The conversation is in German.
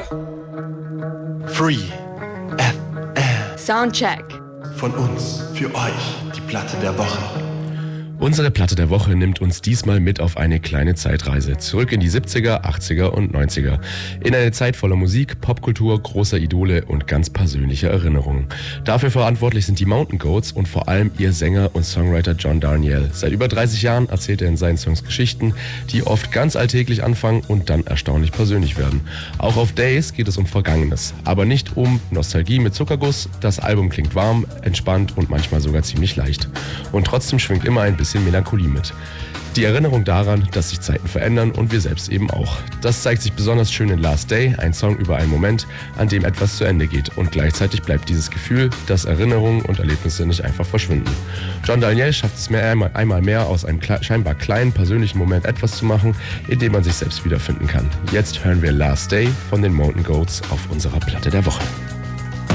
Free FM. Soundcheck. Von uns, für euch, die Platte der Woche. Unsere Platte der Woche nimmt uns diesmal mit auf eine kleine Zeitreise. Zurück in die 70er, 80er und 90er. In eine Zeit voller Musik, Popkultur, großer Idole und ganz persönlicher Erinnerungen. Dafür verantwortlich sind die Mountain Goats und vor allem ihr Sänger und Songwriter John Darnielle. Seit über 30 Jahren erzählt er in seinen Songs Geschichten, die oft ganz alltäglich anfangen und dann erstaunlich persönlich werden. Auch auf Days geht es um Vergangenes, aber nicht um Nostalgie mit Zuckerguss. Das Album klingt warm, entspannt und manchmal sogar ziemlich leicht. Und trotzdem schwingt immer ein bisschen Melancholie mit. Die Erinnerung daran, dass sich Zeiten verändern und wir selbst eben auch. Das zeigt sich besonders schön in Last Day, ein Song über einen Moment, an dem etwas zu Ende geht. Und gleichzeitig bleibt dieses Gefühl, dass Erinnerungen und Erlebnisse nicht einfach verschwinden. John Darnielle schafft es einmal mehr, aus einem scheinbar kleinen persönlichen Moment etwas zu machen, in dem man sich selbst wiederfinden kann. Jetzt hören wir Last Day von den Mountain Goats auf unserer Platte der Woche.